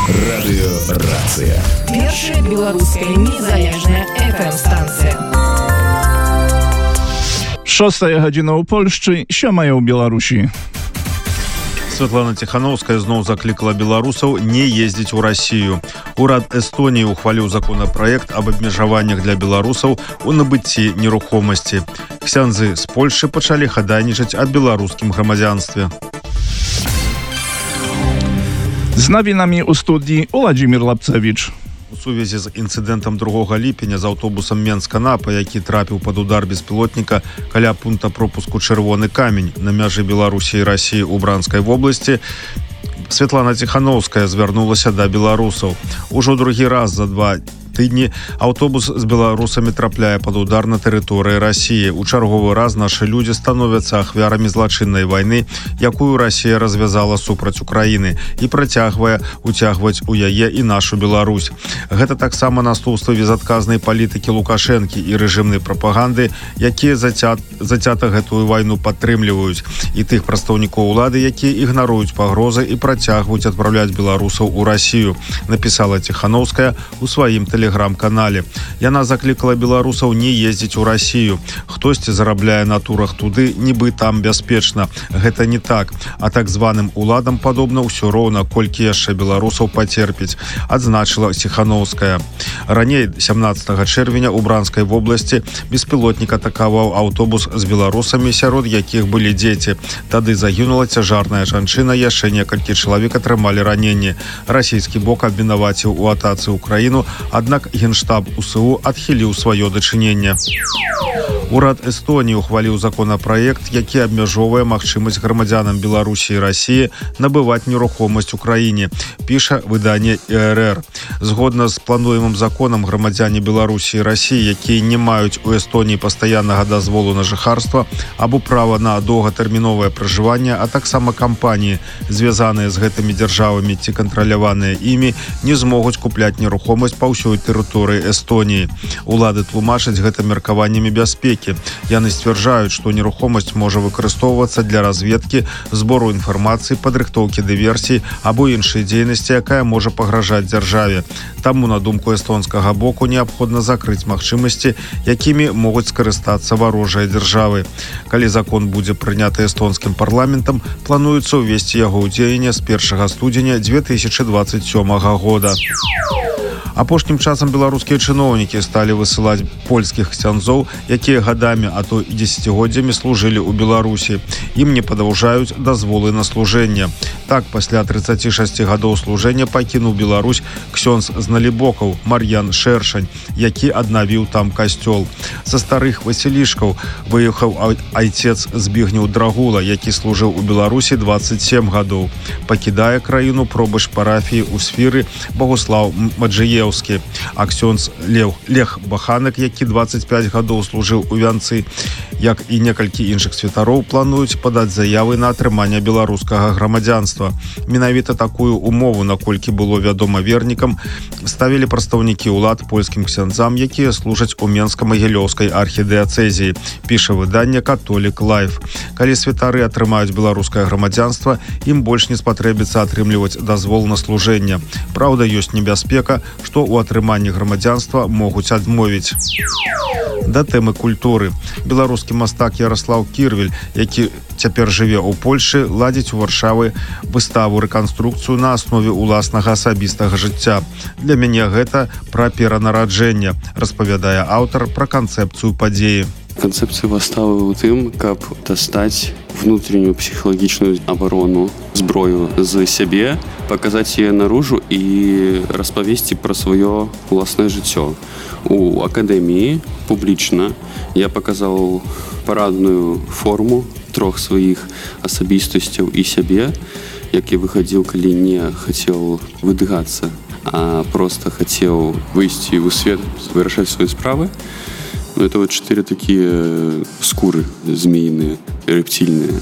Радыёрацыя. Першая беларуская незалежная FM-станцыя. 6 гадзіна ў Польшчы, 7 ў Беларусі. Святлана Тихановская зноў закликала беларусаў не ездзіць у Россию. Урад Эстонии ухваліў законопроект об абмежаваннях для беларусаў у набыцці нерухомасці. Ксяндзы з Польшчы пачалі хадайнічаць аб беларускім грамадзянстве. З навінамі ў студіі Уладзімір Лапцевіч. У сувязі з інцыдэнтам 2 ліпеня з аўтобусам Менска-Напа, які трапіў пад удар беспілотніка каля пункта пропуску «Чырвоны камень» на мяжы Беларусі і Расіі ў Бранскай вобласці, Святлана Тихановская звярнулася да беларусаў. Ужо другі раз за 2 тыдні аўтобус з беларусамі трапляе пад удар на тэрыторыі Расіі. У чарговы раз нашы людзі становяцца ахвярамі злачыннай вайны, якую Расія развязала супраць Украіны і працягвае уцягваць у яе і нашу Беларусь. Гэта таксама наступствы безадказнай палітыкі Лукашэнкі і рэжымнай прапаганды, якія зацята гэтую вайну падтрымліваюць, і тых прадстаўнікоў улады, якія ігнаруюць пагрозы і працягваюць адпраўляць беларусаў у Расію, напісала Тихановская у сваім телеграм-канале. Яна закликала беларусаў не ездзіць у Расію. Хтосьці зарабляе на турах туды, нібы там бяспечна. Гэта не так. А так званым уладам падобна ўсё роўна, колькі яшчэ беларусаў пацерпіць, адзначыла Тихановская. Раней 17 чэрвеня у Бранскай вобласці беспілотнік атакаваў аўтобус з беларусамі, сярод якіх былі дзеці. Тады загінула цяжарная жанчына, яшчэ некалькі чалавек атрымалі раненні. Расійскі бок абвінаваціў у атацы Украіну, аднак Генштаб УСУ адхіліў сваё дачыненне. Урад Эстонии ухваліў законопроект, які абмяжоўвае магчымасць грамадзянам Беларусі і Расіі набываць нерухомасць у краіне, піша выданне ІРР. Згодна з плануемым законам, грамадзяне Беларусі і Расіі, якія не маюць у Эстонії пастаяннага дазволу на жыхарства або права на доўгатэрміновае пражыванне, а таксама кампаніі, звязаныя з гэтымі дзяржавамі ці кантраляваныя імі, не змогуць купляць нерухомасць па ўсёй тэрыторыі Эстонії. Улады тлумачаць гэта меркаваннямі бяспекі. Яны сцвярджаюць, што нерухомасць можа выкарыстоўвацца для разведкі, збору інфармацыі, падрыхтоўкі дыверсій або іншай дзейнасці, якая можа пагражаць дзяржаве. Таму, на думку эстонскага боку, неабходна закрыць магчымасці, якімі могуць скарыстацца варожыя дзяржавы. Калі закон будзе прыняты эстонскім парламентам, плануецца ўвесці яго ў дзеянне з 1 студзеня 2027 года. Апошнім часам беларускія чыноўнікі сталі высылаць польскіх ксяндзоў, якія гадамі, а то і дзесяцігоддзямі служылі ў Беларусі. Ім не падаўжаюць дазволы на служэнне. Так, пасля 36 гадоў служэння пакінуў Беларусь ксёндз з Налібокаў Мар'ян Шэршань, які аднавіў там касцёл. Са старых васілішкаў выехаў айцец Збігнеў Драгула, які служыў у Беларусі 27 гадоў. Пакідае краіну пробач парафіі ў Сфіры Богуслаў Маджыеў. А ксёндз Лех Баханек, які 25 гадоў служыў у Вянцы, як і некалькі іншых святароў, плануюць падаць заявы на атрыманне беларускага грамадзянства. Менавіта такую умову, наколькі было вядома вернікам, ставілі прадстаўнікі ўлад польскім ксяндзам, якія служаць у Менска-Магілёўскай архідыяцэзіі, піша выданне «Католік Лайф». Калі святары атрымаюць беларускае грамадзянства, ім больш не спатрэбіцца атрымліваць дазвол на служэнне. Праўда, ёсць небяспека, што у атрыманні грамадзянства могуць адмовіць. Да тэмы культуры. Беларускі мастак Ярослаў Кірвель, які цяпер жыве ў Польшы, ладзіць у Варшавы выставу-рэканструкцыю на аснове ўласнага асабістага жыцця. Для мяне гэта пра перанараджэнне, распавядае аўтар пра канцэпцыю падзеі. Канцэпцыя выставы ў тым, каб дастаць внутреннюю псіхалагічную абарону, зброю з сябе, паказаць яе наружу і распавесці пра сваё уласнае жыццё. У акадэміі публічна я паказаў парадную форму 3 сваіх асабістасцяў і сябе, які выхадзіў, калі не хацеў выдыгацца, а проста хацеў выйсці ў свет, вырашаць свае справы. Это вот 4 такие скуры змеиные, рептильные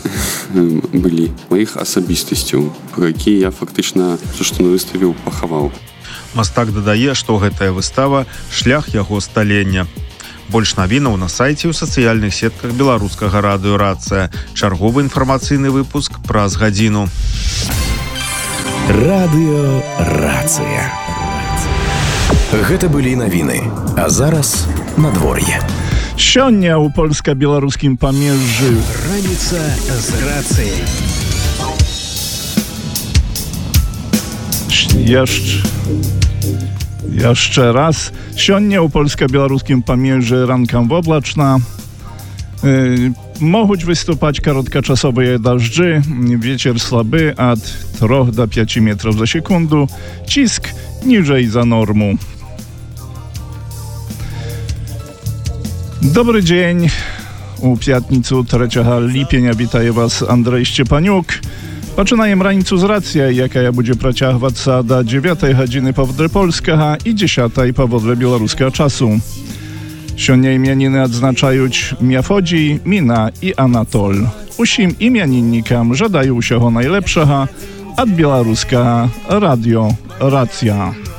были моих асабістасцяў, якія я фактычна то, што на выставе пахаваў. Мастак дадае, што гэтая выстава шлях яго сталення. Больш навінаў на сайце і ў сацыяльных сетках беларускага радыё «Рацыя». Чарговы інфармацыйны выпуск праз гадзіну. Радыёрацыя. Гэта былі навіны, а зараз надвор'е. Сёння ў польска-беларускім памежжы Раніца з рацыяй. Jeszcze raz. Сёння ў польска-беларускім памежжы ранкам воблачна. Могуць выступаць кароткачасовыя дажджы, вецер слабы ад 3 до 5 метров за секунду, ціск ніжэй за норму. Dobry dzień. U пятницу 3 ліпеня вітає вас Андрей Szczepaniuk. Пачынаем раніцу з рацыяй, якая будзе працягвацца да 9 гадзіны паводле польскага і 10 паводле беларускага часу. Сёння імяніны адзначаюць Мяфодзій, Міна і Анатоль. Усім імяніннікам жадаю ўсяго найлепшага ад беларускага радыё «Рацыя».